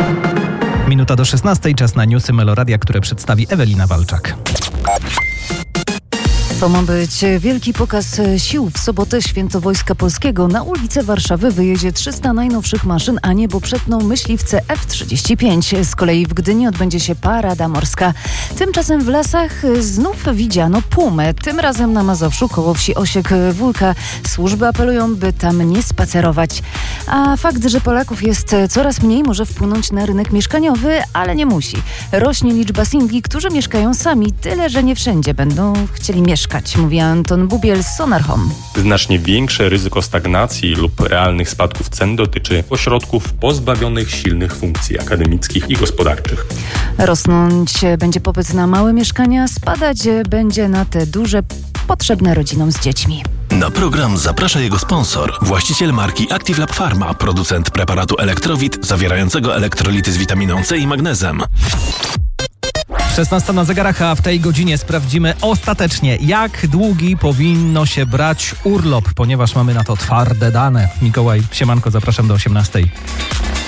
Minuta do 16, czas na newsy Meloradia, które przedstawi Ewelina Walczak. To ma być wielki pokaz sił. W sobotę Święto Wojska Polskiego. Na ulice Warszawy wyjedzie 300 najnowszych maszyn, a niebo przetną myśliwce F-35. Z kolei w Gdyni odbędzie się parada morska. Tymczasem w lasach znów widziano pumę. Tym razem na Mazowszu koło wsi Osiek-Wólka. Służby apelują, by tam nie spacerować. A fakt, że Polaków jest coraz mniej, może wpłynąć na rynek mieszkaniowy, ale nie musi. Rośnie liczba singli, którzy mieszkają sami. Tyle, że nie wszędzie będą chcieli mieszkać, mówi Anton Bubiel z Sonar Home. Znacznie większe ryzyko stagnacji lub realnych spadków cen dotyczy ośrodków pozbawionych silnych funkcji akademickich i gospodarczych. Rosnąć będzie popyt na małe mieszkania, spadać będzie na te duże, potrzebne rodzinom z dziećmi. Na program zaprasza jego sponsor, właściciel marki Active Lab Pharma, producent preparatu Elektrowit zawierającego elektrolity z witaminą C i magnezem. 16 na zegarach, a w tej godzinie sprawdzimy ostatecznie, jak długi powinno się brać urlop, ponieważ mamy na to twarde dane. Mikołaj, siemanko, zapraszam do 18.